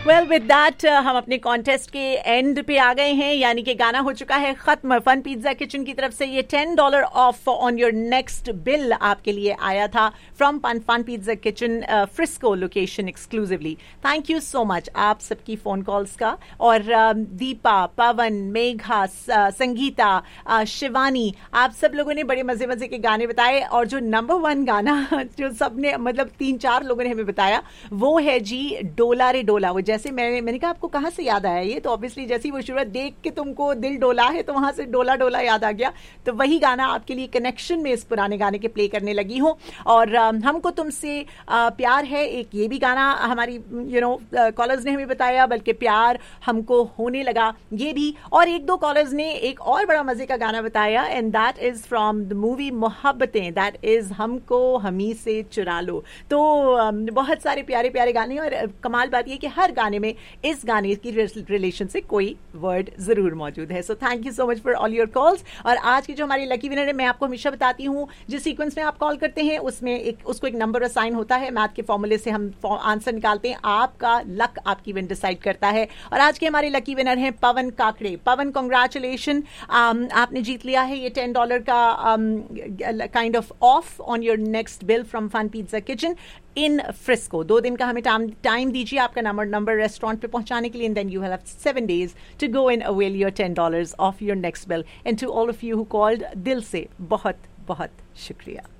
Well with that हम अपने contest के एंड पे आ गए हैं, यानी कि गाना हो चुका है खत्म। फन पिज्जा किचन की तरफ से ये $10 of on your next bill आपके लिए आया था from fun pizza kitchen Frisco location exclusively. Thank you so much आप सबकी फोन कॉल्स का। और दीपा, पवन, मेघा, संगीता, शिवानी, आप सब लोगों ने बड़े मजे मजे के गाने बताए। और जो नंबर 1 गाना जो सबने मतलब 3-4 लोगों ने हमें बताया वो है जी डोला रे डोला। वो जैसे मैंने कहा आपको कहाँ से याद आया ये, तो ऑब्वियसली जैसी वो शुरुआत देख के तुमको दिल डोला है तो वहां से डोला डोला याद आ गया। तो वही गाना आपके लिए कनेक्शन में इस पुराने गाने के प्ले करने लगी हूँ। और हमको तुमसे प्यार है, एक ये भी गाना हमारी कॉलर्स ने हमें बताया, बल्कि प्यार हमको होने लगा ये भी। और 1-2 कॉलर्स ने एक और बड़ा मजे का गाना बताया and that is from the movie Mohabbatein, that is हमको हमी से चुरा लो। तो बहुत सारे प्यारे प्यारे गाने। और कमाल बात ये कि हर गाने में इस गाने की रिलेशन से कोई वर्ड जरूर मौजूद है। So thank you so much for all your calls. और आज की जो हमारी लकी विनर है, मैं आपको हमेशा बताती हूँ जिस सीक्वेंस में आप कॉल करते हैं उसमें उसको एक नंबर असाइन होता है। मैथ के फॉर्मूले से हम आंसर निकालते हैं, आपका लक आपकी विन डिसाइड करता है। और आज के हमारे लकी विनर हैं पवन काकड़े। पवन कॉन्ग्रेचुलेशन, आपने जीत लिया है ये $10 का kind of of on your next bill from fun pizza kitchen in Frisco. 2 दिन का हमें टाइम दीजिए आपका नंबर रेस्टोरेंट पे पहुंचाने के लिए, and then you have 7 days to go and avail your $10 of your next bill. And to all of you who called, दिल से बहुत बहुत शुक्रिया।